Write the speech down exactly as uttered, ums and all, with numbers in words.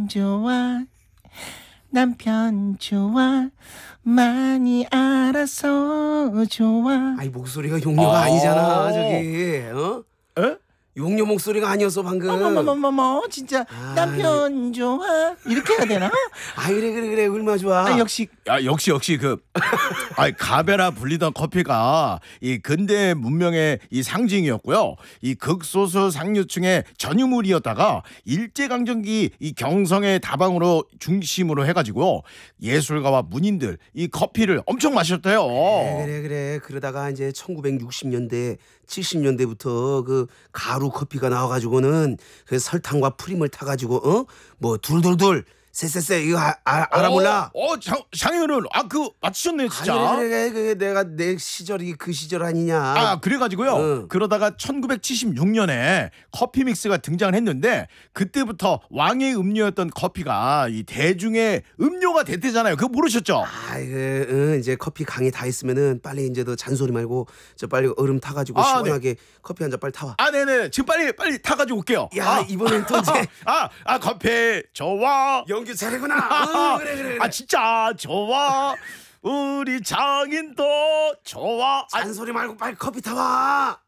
남편 좋아 남편 좋아 많이 알아서 좋아. 아이 목소리가 용녀가 아. 아니잖아 저기. 어? 에? 용녀 목소리가 아니었어 방금. 어머머머머머 진짜 아. 남편 좋아 이렇게 해야 되나? 아 그래 그래 그래 얼마나 좋아. 아 역시 야 역시 역시 그 아이 가베라 불리던 커피가 이 근대 문명의 이 상징이었고요. 이 극소수 상류층의 전유물이었다가 일제강점기 이 경성의 다방으로 중심으로 해가지고 예술가와 문인들 이 커피를 엄청 마셨대요. 그래 그래 그래 그러다가 이제 천구백육십 년대 칠십 년대부터 그 가루 커피가 나와가지고는 그 설탕과 프림을 타가지고 어 뭐 둘둘둘 쎄쎄쎄 이거 아, 아, 알아 몰라? 어, 장, 장인어른, 아, 그, 맞추셨네, 진짜. 아, 그래, 그래, 그래, 내가 내 시절이 그 시절 아니냐. 아, 그래가지고요. 응. 그러다가 천구백칠십육 년에 커피 믹스가 등장을 했는데, 그때부터 왕의 음료였던 커피가 이 대중의 음료가 됐대잖아요. 그거 모르셨죠? 아, 그, 응, 이제 커피 강의 다 했으면은 빨리 이제 너 잔소리 말고 저 빨리 얼음 타가지고 아, 시원하게 커피 한 잔 빨리 타와. 아, 네네. 지금 빨리, 빨리 타가지고 올게요. 야, 아, 이번엔 또 이제 아, 아, 커피, 좋아. 연기 잘하구나. 어, 그래, 그래, 그래. 아, 진짜, 좋아. 우리 장인도 좋아. 아, 잔소리 말고 빨리 커피 타와.